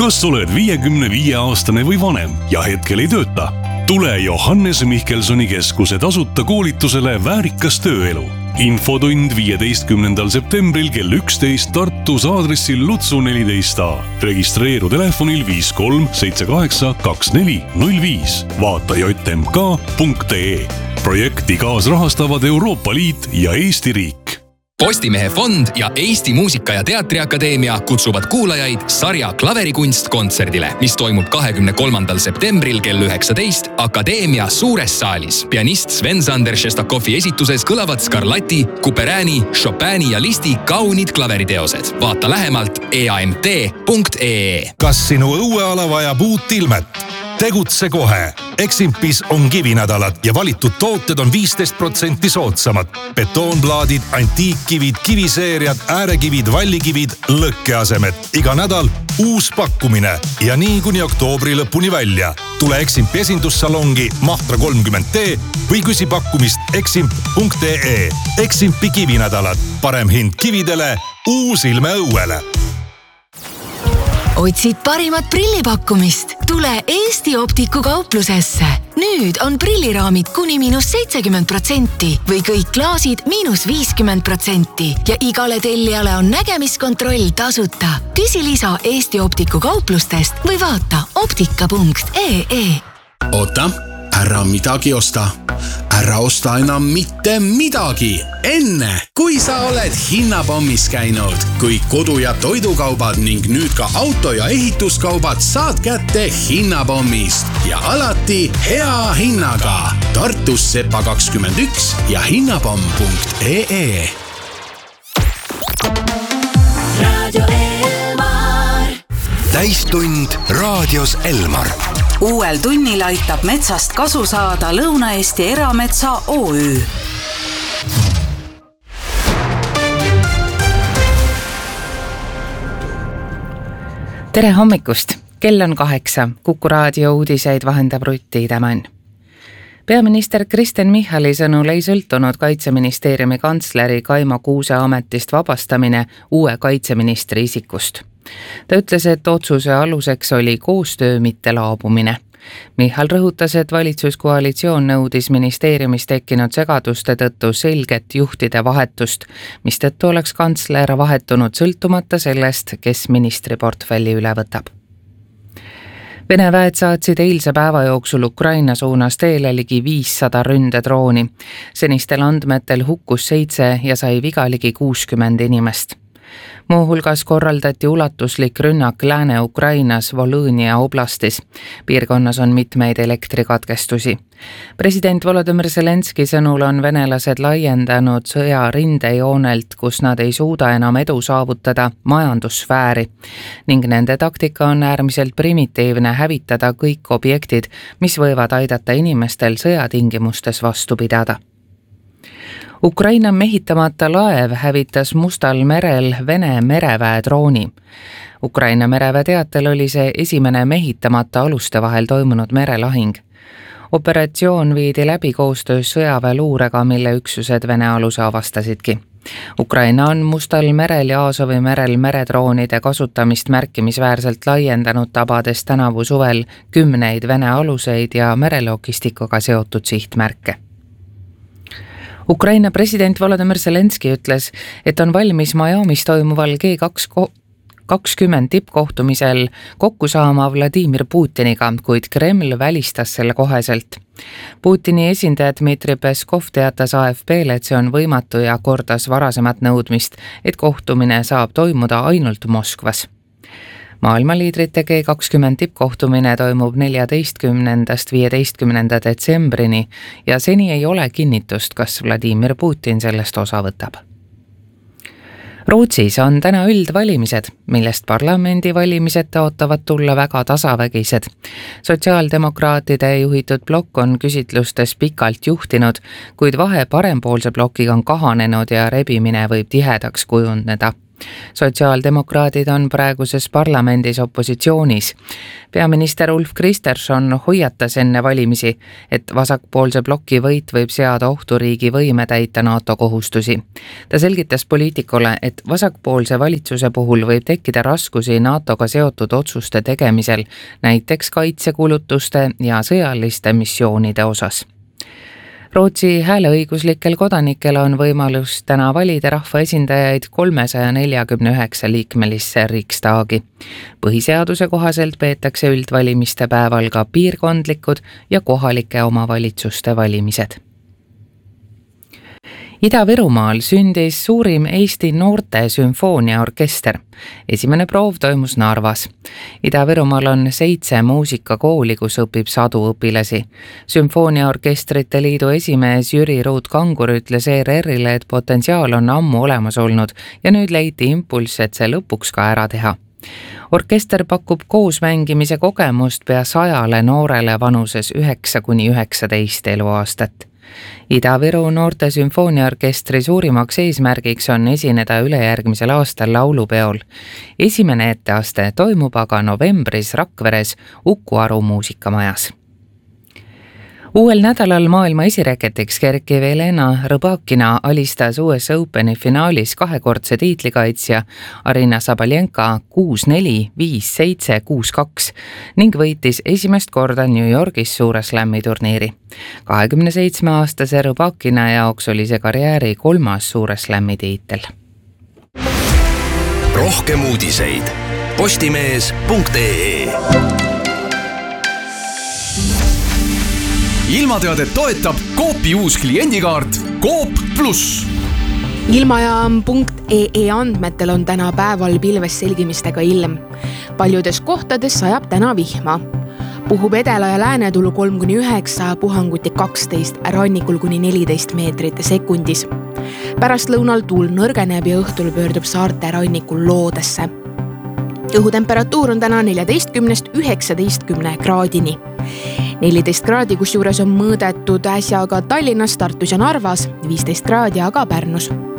Kas oled 55-aastane või vanem ja hetkel ei tööta? Tule Johannes Mihkelsoni keskuse tasuta koolitusele Väärikas tööelu. Infotund 15. septembril kell 11 Tartus aadressil Lutsu 14a. Registreeru telefonil 53 78 24 05. Vaata jmk.ee. Projekti kaasrahastavad Euroopa Liit ja Eesti riik. Postimehe fond ja Eesti Muusika- ja Teatriakadeemia kutsuvad kuulajaid sarja Klaverikunst kontserdile, mis toimub 23. septembril kell 19 Akadeemia suures saalis. Pianist Sven-Sander Šestakovi esituses kõlavad Scarlatti, Couperini, Chopini ja Listi kaunid klaveriteosed. Vaata lähemalt eamt.ee. Kas sinu õueala vajab uut ilmet? Tegutse kohe. Eximpis on kivinädalad ja valitud tooted on 15% soodsamad. Betoonplaadid, antiikkivid, kiviseeriad, äärekivid, vallikivid, lõkkeasemed. Iga nädal uus pakkumine ja nii kuni oktoobri lõpuni välja. Tule Eximpi esindussalongi Mahtra 30T või küsi pakkumist eximp.ee. Eximpi kivinädalad. Parem hind kividele, uus ilme õuele. Otsid parimat prillipakkumist? Tule Eesti Optiku kauplusesse. Nüüd on prilliraamid kuni -70% või kõik klaasid -50% ja igale tellijale on nägemiskontroll tasuta. Küsi lisa Eesti Optiku kauplustest või vaata optika.ee. Oota, ära midagi osta. Ära osta enam mitte midagi. Enne, kui sa oled hinnapommis käinud, kui kodu- ja toidukaubad ning nüüd ka auto- ja ehituskaubad saad kätte hinnapommist ja alati hea hinnaga. Tartus Sepa 21 ja hinnapomm.ee. Radio Elmar. Täistund raadios Elmar. Uuel tunnil aitab metsast kasu saada Lõuna-Eesti Erametsa OÜ. Tere hommikust! Kell on 8. Kuku raadio uudiseid vahendab Rutti Tämän. Peaminister Kristen Michali sõnul ei sõltunud Kaitseministeeriumi kantsleri Kaimo Kuuse ametist vabastamine uue kaitseministri isikust. Ta ütles, et otsuse aluseks oli koostöö, mitte laabumine. Michal rõhutas, et valitsuskoalitsioon nõudis ministeeriumis tekkinud segaduste tõttu selget juhtide vahetust, mis tõttu oleks kantsler vahetunud sõltumata sellest, kes ministriportfelli üle võtab. Vene väed saatsid eilse päeva jooksul Ukraina suunas teele ligi 500 ründedrooni. Senistel andmetel hukkus 7 ja sai viga ligi 60 inimest. Muuhulgas korraldati ulatuslik rünnak Lääne-Ukrainas Volõnia oblastis. Piirkonnas on mitmeid elektrikatkestusi. President Volodõmõr Zelenski sõnul on venelased laiendanud sõja rindejoonelt, kus nad ei suuda enam edu saavutada, majandussfääri ning nende taktika on äärmiselt primitiivne hävitada kõik objektid, mis võivad aidata inimestel sõjatingimustes vastu pidada. Ukraina mehitamata laev hävitas Mustal merel Vene mereväe drooni. Ukraina mereväe teatel oli see esimene mehitamata aluste vahel toimunud merelahing. Operatsioon viidi läbi koostöös sõjaväeluurega, mille üksused Vene aluse avastasidki. Ukraina on Mustal merel ja Aasovi merel meredroonide kasutamist märkimisväärselt laiendanud, tabades tänavu suvel 10 Vene aluseid ja merelogistikuga seotud sihtmärke. Ukraina president Volodõmõr Zelenski ütles, et on valmis Miamis toimuval G20 tippkohtumisel kokku saama Vladimir Putiniga, kuid Kreml välistas selle koheselt. Putini esindaja Dmitri Peskov teatas AFP-le, et see on võimatu ja kordas varasemat nõudmist, et kohtumine saab toimuda ainult Moskvas. Maailmaliidrite G20 tippkohtumine toimub 14.–15. detsembrini ja seni ei ole kinnitust, kas Vladimir Putin sellest osa võtab. Rootsis on täna üldvalimised, millest parlamendivalimised taotavad tulla väga tasavägised. Sotsiaaldemokraatide juhitud blokk on küsitlustes pikalt juhtinud, kuid vahe parempoolse blokiga on kahanenud ja rebimine võib tihedaks kujuneda. Sotsiaaldemokraadid on praeguses parlamendis opositsioonis. Peaminister Ulf Kristersson hoiatas enne valimisi, et vasakpoolse bloki võit võib seada ohtu riigi võime täita NATO kohustusi. Ta selgitas poliitikule, et vasakpoolse valitsuse puhul võib tekkida raskusi NATOga seotud otsuste tegemisel, näiteks kaitsekulutuste ja sõjaliste missioonide osas. Rootsi hääleõiguslikel kodanikel on võimalus täna valida rahvaesindajaid 349 liikmelisse Riksdagi. Põhiseaduse kohaselt peetakse üldvalimiste päeval ka piirkondlikud ja kohalike omavalitsuste valimised. Ida-Virumaal sündis suurim Eesti noorte sümfooniaorkester. Esimene proov toimus Narvas. Ida-Virumaal on 7 muusikakooli, kus õpib 100 õpilasi. Sümfooniaorkestrite liidu esimees Jüri Ruut-Kangur ütles ERR-ile, et potentsiaal on ammu olemas olnud ja nüüd leiti impulss, et see lõpuks ka ära teha. Orkester pakub koos mängimise kogemust pea 100 noorele vanuses 9–19 eluaastat. Ida-Viru noorte sümfooniaorkestri suurimaks eesmärgiks on esineda ülejärgmisel aastal laulupeol. Esimene etteaste toimub aga novembris Rakveres Uku Aru muusikamajas. Uuel nädalal maailma esireketiks kerkiv Elena Rõbakina alistas US Openi finaalis 2-kordse tiitlikaitsja Arina Sabalenka 6-4, 5-7, 6-2 ning võitis esimest korda New Yorgis Suure Slami turniiri. 27-aastase Rõbakina jaoks oli see karjääri 3. Suure Slami tiitel. Rohkem uudiseid postimees.ee. Ilmateadet toetab Coopi uus kliendikaart Coop Plus. Ilmajaam.ee andmetel on täna päeval pilves selgimistega ilm. Paljudes kohtades sajab täna vihma. Puhub edela ja läänetulu 3–9, puhanguti 12, rannikul kuni 14 meetrit sekundis. Pärast lõunal tuul nõrgeneb ja õhtul pöördub saarte rannikul loodesse. Õhutemperatuur on täna 14–19 kraadini. 14 kraadi, kus juures on mõõdetud äsja aga Tallinnas, Tartus ja Narvas, 15 kraadi aga Pärnus.